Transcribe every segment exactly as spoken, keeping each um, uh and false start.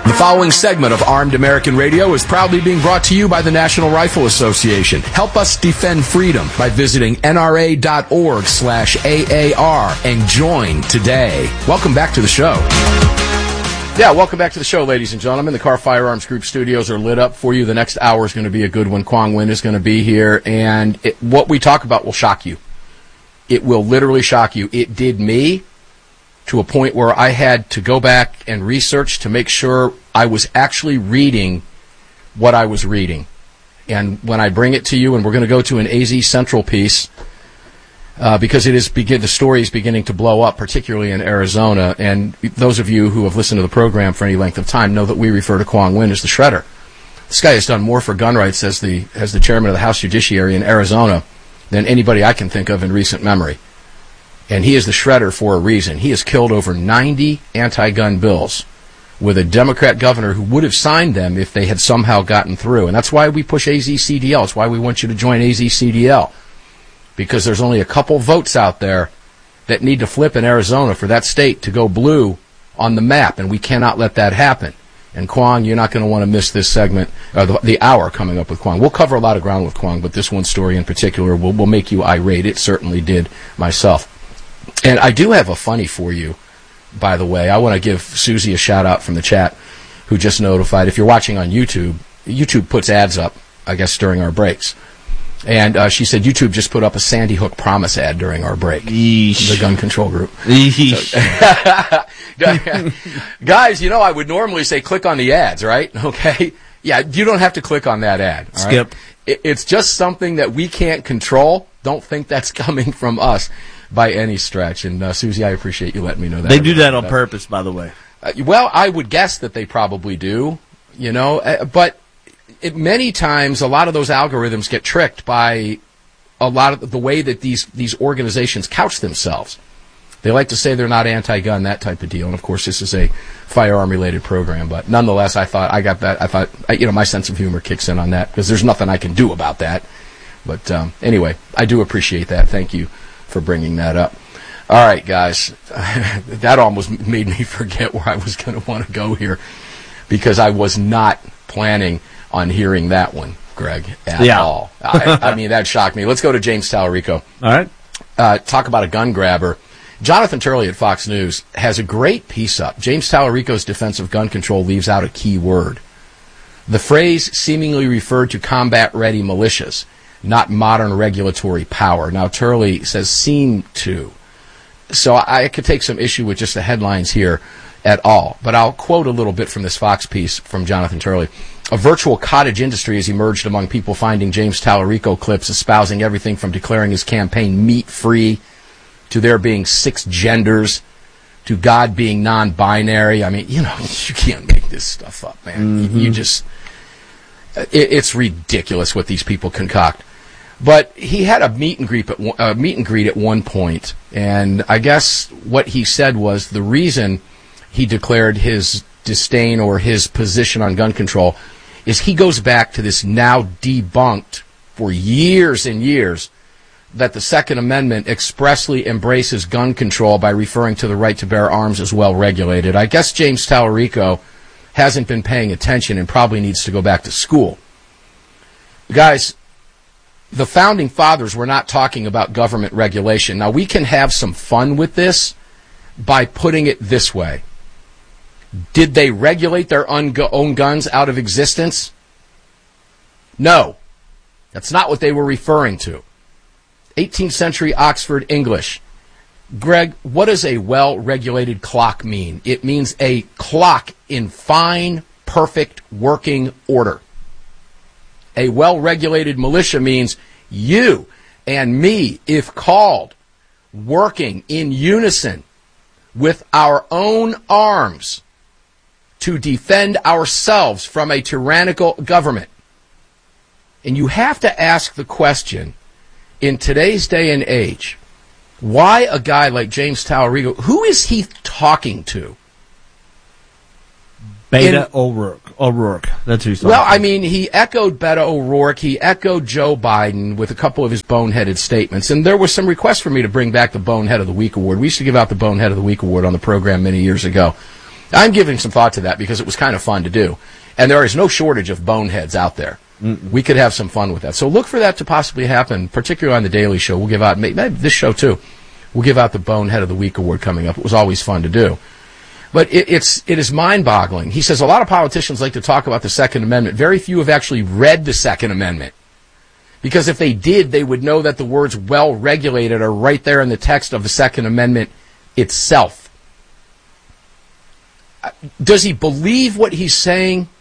The following segment of Armed American Radio is proudly being brought to you by the National Rifle Association. Help us defend freedom by visiting nra.org slash AAR and join today. Welcome back to the show. Yeah, welcome back to the show, ladies and gentlemen. The Kahr Firearms Group studios are lit up for you. The next hour is going to be a good one. Quang Nguyen is going to be here, and it, what we talk about will shock you. It will literally shock you. It did me to a point where I had to go back and research to make sure I was actually reading what I was reading. And when I bring it to you, and we're going to go to an A Z Central piece, uh, because it is begin the story is beginning to blow up, particularly in Arizona. And those of you who have listened to the program for any length of time know that we refer to Quang Nguyen as the Shredder. This guy has done more for gun rights as the as the chairman of the House Judiciary in Arizona than anybody I can think of in recent memory. And he is the Shredder for a reason. He has killed over ninety anti-gun bills with a Democrat governor who would have signed them if they had somehow gotten through. And that's why we push A Z C D L. It's why we want you to join A Z C D L. Because there's only a couple votes out there that need to flip in Arizona for that state to go blue on the map, and we cannot let that happen. And Quang, you're not going to want to miss this segment, or the, the hour coming up with Quang. We'll cover a lot of ground with Quang, but this one story in particular will, will make you irate. It certainly did myself. And I do have a funny for you, by the way. I want to give Susie a shout-out from the chat, who just notified. If you're watching on YouTube, YouTube puts ads up, I guess, during our breaks. And uh, she said YouTube just put up a Sandy Hook Promise ad during our break. Yeesh. The gun control group. Yeesh. So, guys, you know, I would normally say click on the ads, right? Okay? Yeah, you don't have to click on that ad. All Skip. Right? It, it's just something that we can't control. Don't think that's coming from us by any stretch. And, uh, Susie, I appreciate you letting me know that. They do that on purpose, by the way. Uh, well, I would guess that they probably do, you know, uh, but it, many times a lot of those algorithms get tricked by a lot of the way that these, these organizations couch themselves. They like to say they're not anti-gun, that type of deal. And, of course, this is a firearm-related program. But nonetheless, I thought I got that. I thought, you know, my sense of humor kicks in on that because there's nothing I can do about that. But um, anyway, I do appreciate that. Thank you for bringing that up. All right, guys. That almost made me forget where I was going to want to go here because I was not planning on hearing that one, Greg, at yeah. all. I, I mean, that shocked me. Let's go to James Tallarico. All right. Uh, talk about a gun grabber. Jonathan Turley at Fox News has a great piece up. James Tallarico's defense of gun control leaves out a key word. The phrase seemingly referred to combat-ready militias, not modern regulatory power. Now, Turley says seem to. So I could take some issue with just the headlines here at all. But I'll quote a little bit from this Fox piece from Jonathan Turley. A virtual cottage industry has emerged among people finding James Tallarico clips espousing everything from declaring his campaign meat-free to there being six genders to God being non-binary. I mean, you know, you can't make this stuff up, man. Mm-hmm. You just... It, it's ridiculous what these people concoct. But he had a meet and greet at one, uh, meet and greet at one point, and I guess what he said was the reason he declared his disdain or his position on gun control is he goes back to this now debunked for years and years that the Second Amendment expressly embraces gun control by referring to the right to bear arms as well regulated. I guess James Tallarico hasn't been paying attention and probably needs to go back to school. Guys, the Founding Fathers were not talking about government regulation. Now, we can have some fun with this by putting it this way. Did they regulate their own guns out of existence? No. That's not what they were referring to. eighteenth century Oxford English. Greg, what does a well-regulated clock mean? It means a clock in fine, perfect working order. A well-regulated militia means you and me, if called, working in unison with our own arms to defend ourselves from a tyrannical government. And you have to ask the question, in today's day and age, why a guy like James Tallarico, who is he talking to? Beto in, O'Rourke. O'Rourke. That's who he's talking Well, to. I mean, he echoed Beto O'Rourke. He echoed Joe Biden with a couple of his boneheaded statements. And there was some requests for me to bring back the Bonehead of the Week award. We used to give out the Bonehead of the Week award on the program many years ago. I'm giving some thought to that because it was kind of fun to do. And there is no shortage of boneheads out there. Mm-mm. We could have some fun with that. So look for that to possibly happen, particularly on the Daily Show. We'll give out, maybe this show too, we'll give out the Bonehead of the Week award coming up. It was always fun to do. But it, it's, it is mind-boggling. He says a lot of politicians like to talk about the Second Amendment. Very few have actually read the Second Amendment. Because if they did, they would know that the words well-regulated are right there in the text of the Second Amendment itself. Does he believe what he's saying?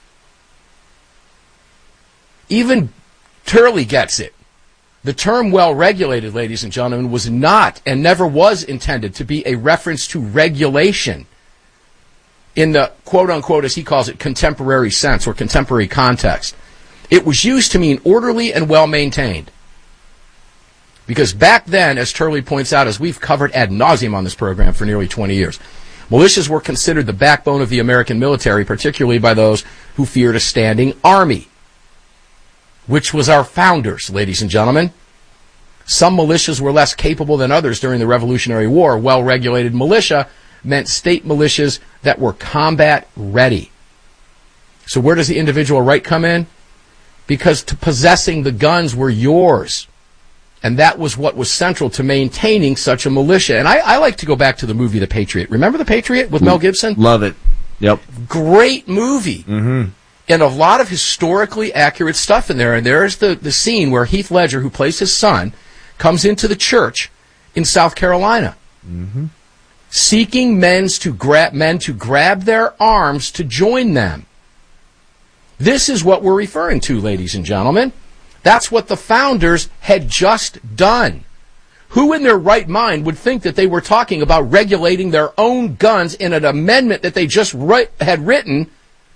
Even Turley gets it. The term well-regulated, ladies and gentlemen, was not and never was intended to be a reference to regulation in the quote-unquote, as he calls it, contemporary sense or contemporary context. It was used to mean orderly and well-maintained. Because back then, as Turley points out, as we've covered ad nauseum on this program for nearly twenty years, militias were considered the backbone of the American military, particularly by those who feared a standing army, which was our founders, ladies and gentlemen. Some militias were less capable than others during the Revolutionary War. Well-regulated militia meant state militias that were combat ready. So where does the individual right come in? Because to possessing the guns were yours. And that was what was central to maintaining such a militia. And I, I like to go back to the movie The Patriot. Remember The Patriot with Mel Gibson? Love it. Yep. Great movie. Mm-hmm. And a lot of historically accurate stuff in there. And there's the, the scene where Heath Ledger, who plays his son, comes into the church in South Carolina, mm-hmm. seeking men to, grab, men to grab their arms to join them. This is what we're referring to, ladies and gentlemen. That's what the founders had just done. Who in their right mind would think that they were talking about regulating their own guns in an amendment that they just write, had written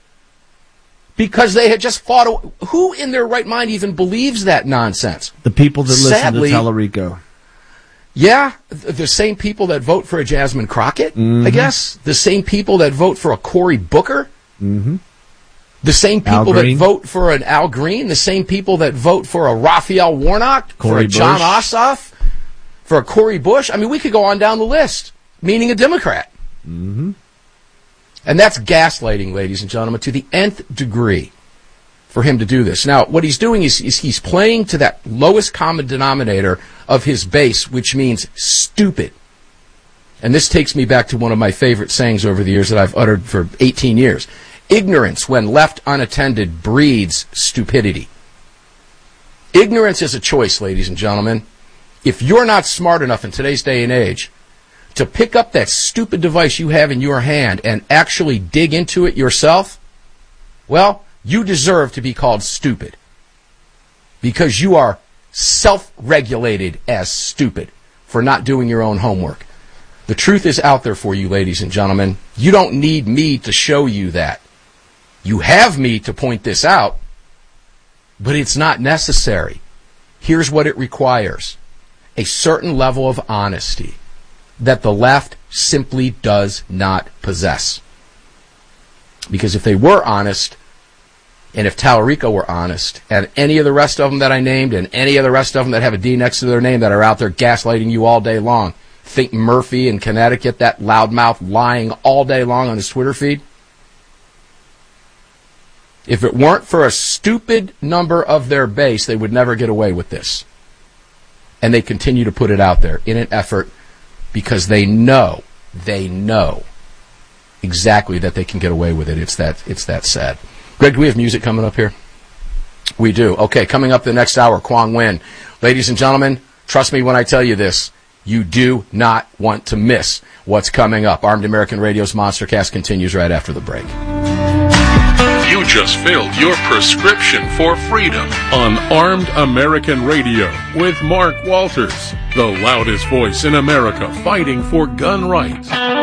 because they had just fought? A, who in their right mind even believes that nonsense? The people that Sadly, listen to Tallarico. Yeah, the same people that vote for a Jasmine Crockett, mm-hmm. I guess. The same people that vote for a Cory Booker. Mm-hmm. The same people that vote for an Al Green, the same people that vote for a Raphael Warnock, Cory for a John Bush. Ossoff, for a Cori Bush. I mean, we could go on down the list, meaning a Democrat. Mm-hmm. And that's gaslighting, ladies and gentlemen, to the nth degree for him to do this. Now, what he's doing is, is he's playing to that lowest common denominator of his base, which means stupid. And this takes me back to one of my favorite sayings over the years that I've uttered for eighteen years. Ignorance, when left unattended, breeds stupidity. Ignorance is a choice, ladies and gentlemen. If you're not smart enough in today's day and age to pick up that stupid device you have in your hand and actually dig into it yourself, well, you deserve to be called stupid. Because you are self-regulated as stupid for not doing your own homework. The truth is out there for you, ladies and gentlemen. You don't need me to show you that. You have me to point this out, but it's not necessary. Here's what it requires. A certain level of honesty that the left simply does not possess. Because if they were honest, and if Tallarico were honest, and any of the rest of them that I named, and any of the rest of them that have a D next to their name that are out there gaslighting you all day long, think Murphy in Connecticut, that loudmouth lying all day long on his Twitter feed, if it weren't for a stupid number of their base, they would never get away with this. And they continue to put it out there in an effort because they know, they know exactly that they can get away with it. It's that, it's that sad. Greg, do we have music coming up here? We do. Okay, coming up the next hour, Quang Nguyen. Ladies and gentlemen, trust me when I tell you this, you do not want to miss what's coming up. Armed American Radio's Monstercast continues right after the break. You just filled your prescription for freedom on Armed American Radio with Mark Walters, the loudest voice in America fighting for gun rights.